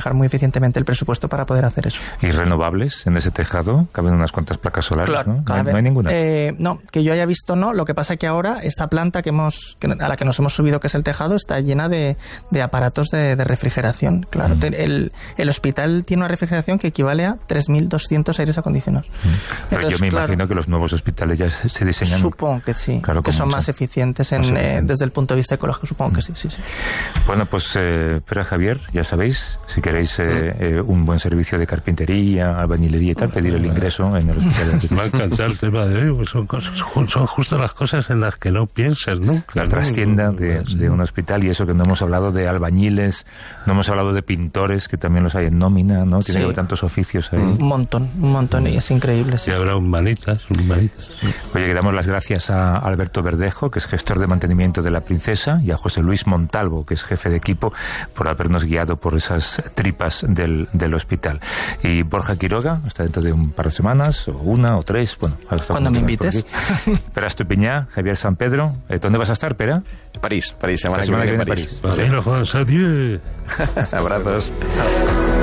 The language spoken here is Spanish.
manejar muy eficientemente el presupuesto para poder hacer eso. ¿Y renovables en ese tejado? Caben unas cuantas placas solares, claro, ¿no? ¿No hay ninguna? No, que yo haya visto no. Lo que pasa que ahora esta planta a la que nos hemos subido, que es el tejado, está llena de aparatos de refrigeración. Claro, el hospital tiene una refrigeración que equivale a 3.200 aires acondicionados. Pero entonces, yo me imagino que los nuevos hospitales ya se diseñan... Supongo que sí, claro, que son más eficientes desde el punto de vista ecológico, supongo que sí. Bueno, pues Pere, Javier, ya sabéis, si queréis un buen servicio de carpintería, albañilería y tal, pedir el ingreso en el hospital. Me va a encantar el tema de hoy, pues son justo las cosas en las que no piensas nunca. La trastienda de un hospital, y eso que no hemos hablado de albañiles, no hemos hablado de pintores, que también los hay en nómina, ¿no? Tiene que haber tantos oficios ahí. Un montón, y es increíble. Sí, habrá un manitas. Oye, que damos las gracias a Alberto Verdejo, que es gestor de mantenimiento de La Princesa, y a José Luis Montalvo, que es jefe de equipo, por habernos guiado por esas tripas del hospital. Y Borja Quiroga, hasta dentro de un par de semanas, o una, o tres, bueno... Cuando me invites. Pere Estupiñá, Javier San Pedro. ¿Dónde vas a estar, Pere? París, semana que viene en París. Adiós. Abrazos. Chao.